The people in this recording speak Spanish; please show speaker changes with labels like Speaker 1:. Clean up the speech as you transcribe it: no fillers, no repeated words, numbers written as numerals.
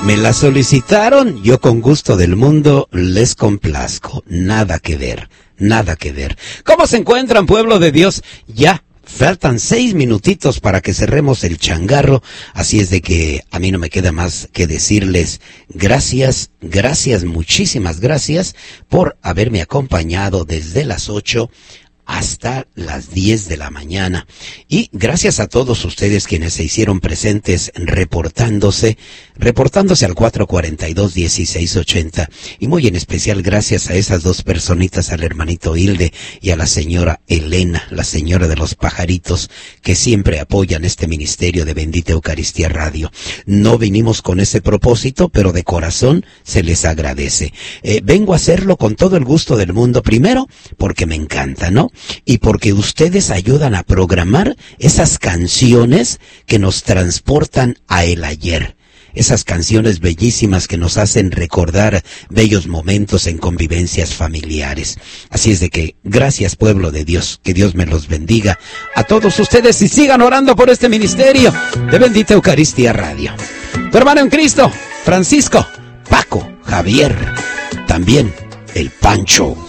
Speaker 1: Me la solicitaron, yo con gusto del mundo les complazco. Nada que ver, nada que ver. ¿Cómo se encuentran, pueblo de Dios? Ya faltan 6 minutitos para que cerremos el changarro, así es de que a mí no me queda más que decirles gracias, muchísimas gracias por haberme acompañado desde las 8 hasta las 10 de la mañana. Y gracias a todos ustedes quienes se hicieron presentes reportándose al 442-1680. Y muy en especial gracias a esas 2 personitas, al hermanito Hilde y a la señora Elena, la señora de los pajaritos, que siempre apoyan este ministerio de Bendita Eucaristía Radio. No vinimos con ese propósito, pero de corazón se les agradece. Vengo a hacerlo con todo el gusto del mundo, primero porque me encanta, ¿no? Y porque ustedes ayudan a programar esas canciones que nos transportan a el ayer. Esas canciones bellísimas que nos hacen recordar bellos momentos en convivencias familiares. Así es de que, gracias pueblo de Dios, que Dios me los bendiga a todos ustedes y sigan orando por este ministerio de Bendita Eucaristía Radio. Tu hermano en Cristo, Francisco, Paco, Javier, también el Pancho.